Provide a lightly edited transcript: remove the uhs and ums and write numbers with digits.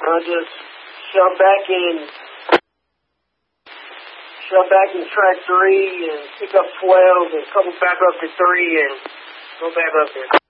I'll just shove back in track 3 and pick up 12 and couple back up to 3 and go back up there.